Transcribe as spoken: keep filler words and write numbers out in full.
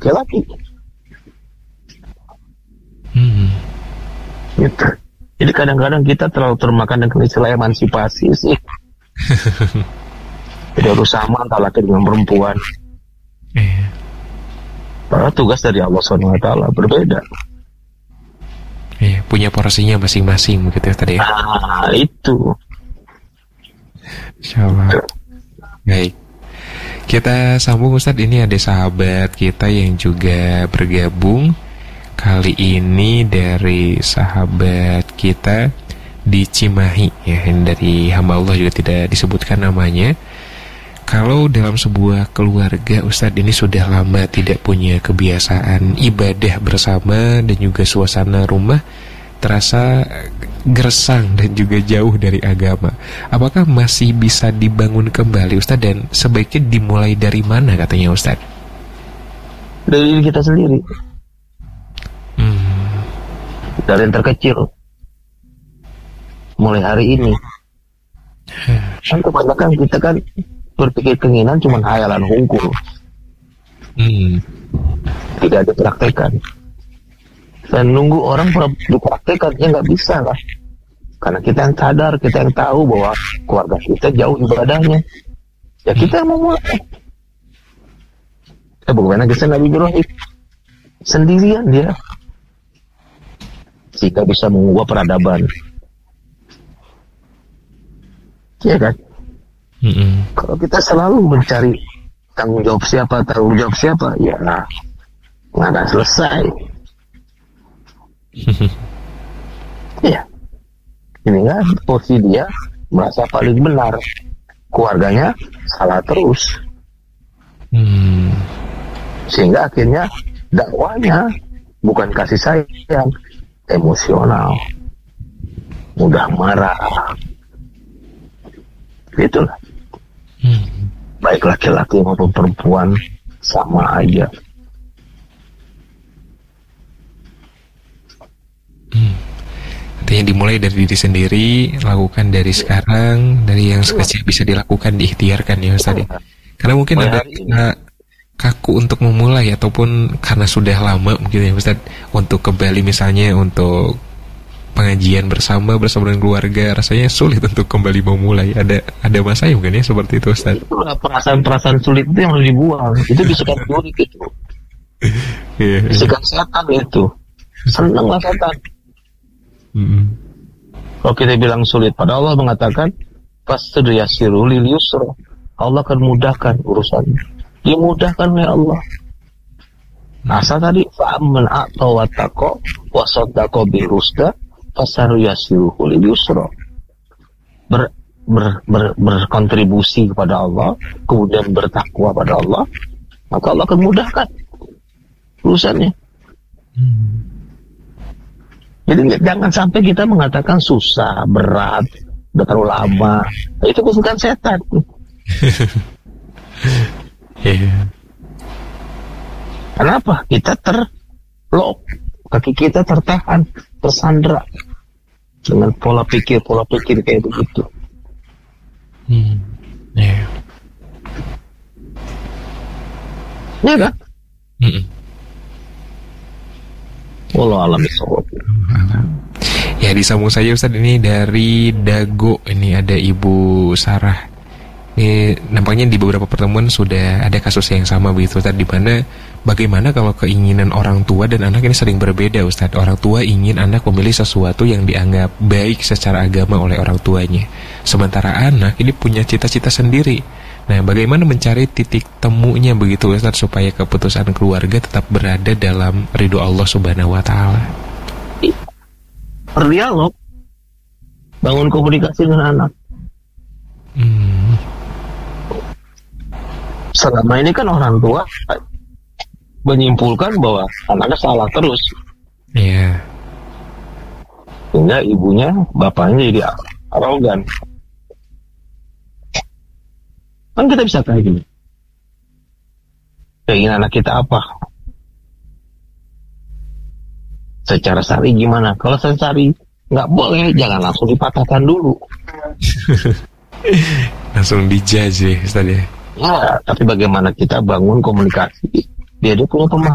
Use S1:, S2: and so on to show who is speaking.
S1: laki-laki.
S2: Hmm.
S1: Gitu. Jadi kadang-kadang kita terlalu termakan dengan istilah emansipasi sih. Jadi harus sama antara laki dengan perempuan.
S2: Iya.
S1: Padahal tugas dari Allah subhanahu wa taala berbeda.
S2: Iya, punya porsinya masing-masing begitu ya tadi ya.
S1: Nah, itu.
S2: Insyaallah. Baik. Kita sambung Ustadz, ini ada sahabat kita yang juga bergabung. Kali ini dari sahabat kita di Cimahi ya, dari hamba Allah juga tidak disebutkan namanya. Kalau dalam sebuah keluarga Ustadz ini sudah lama tidak punya kebiasaan ibadah bersama dan juga suasana rumah terasa gersang dan juga jauh dari agama, apakah masih bisa dibangun kembali Ustadz, dan sebaiknya dimulai dari mana katanya Ustadz?
S1: Dari diri kita sendiri.
S2: Hmm.
S1: Dari yang terkecil. Mulai hari ini. Kan kebanyakan kita kan berpikir keinginan cuma hayalan hungkul.
S2: Hmm.
S1: Tidak ada praktekan. Dan nunggu orang dipraktekan, ya nggak bisa lah. Karena kita yang sadar, kita yang tahu bahwa keluarga kita jauh ibadahnya. Ya kita yang mau mulai. Eh bagaimana kisah Nabi Ibrahim? Sendirian dia. Jika bisa mengubah peradaban. Iya kan?
S2: Mm-mm.
S1: Kalau kita selalu mencari tanggung jawab siapa, tanggung jawab siapa, ya nah, nggak akan selesai. Iya, ini kan porsi dia merasa paling benar, keluarganya salah terus,
S2: Hmm.
S1: sehingga akhirnya dakwanya bukan kasih sayang, emosional, mudah marah, itulah.
S2: Hmm.
S1: Baik laki-laki maupun perempuan sama aja.
S2: Hmm. Artinya dimulai dari diri sendiri, lakukan dari sekarang, dari yang sekecil bisa dilakukan, diikhtiarkan ya Ustaz. Karena mungkin
S1: Mulai
S2: ada
S1: hari ini.
S2: uh, kaku untuk memulai, ataupun karena sudah lama mungkin ya Ustaz, untuk kembali misalnya untuk pengajian bersama bersama dengan keluarga, rasanya sulit untuk kembali memulai. Ada ada masanya mungkin ya seperti itu Ustaz.
S1: Itulah perasaan-perasaan sulit itu yang harus dibuang. Itu bisikan duri gitu.
S2: Iya.
S1: Bisikan setan itu. Seneng lah setan.
S2: Mm-mm.
S1: Kalau kita bilang sulit, pada Allah mengatakan fastur yasiru lil yusra. Allah akan mudahkan urusannya. Dimudahkan oleh Allah. Asal tadi fa'amman a'ta wa taqa wa saddaqa bil husna fasaru yasiruhu lil yusra. Ber, ber, ber, berkontribusi kepada Allah, kemudian bertakwa pada Allah, maka Allah akan mudahkan urusannya.
S2: Hmm.
S1: Jadi jangan sampai kita mengatakan susah, berat, udah terlalu lama. Itu bukan setan.
S2: Iya.
S1: Kenapa? Kita terlock, kaki kita tertahan, tersandra dengan pola pikir pola pikir kayak begitu.
S2: Hmm. Iya.
S1: Ya kan?
S2: Mm-mm.
S1: Wallahu a'lam bishawab.
S2: Ya, disambung saja Ustaz, ini dari Dago. Ini ada Ibu Sarah. Ini nampaknya di beberapa pertemuan sudah ada kasus yang sama begitu Ustaz, di mana bagaimana kalau keinginan orang tua dan anak ini sering berbeda Ustaz. Orang tua ingin anak memilih sesuatu yang dianggap baik secara agama oleh orang tuanya, sementara anak ini punya cita-cita sendiri. Nah, bagaimana mencari titik temunya begitu Ustaz, supaya keputusan keluarga tetap berada dalam ridho Allah Subhanahu wa taala?
S1: Berdialog, bangun komunikasi dengan anak.
S2: Hmm.
S1: Selama ini kan orang tua menyimpulkan bahwa anaknya salah terus,
S2: Iya.
S1: sehingga ibunya, bapaknya jadi arogan. Kan kita bisa kayak gini, keinginan anak kita apa? Secara syar'i gimana? Kalau secara syar'i nggak boleh, jangan langsung dipatahkan dulu.
S2: Langsung dijudge ya Ustaz ya.
S1: Ya, tapi bagaimana kita bangun komunikasi biar dia punya pemahaman.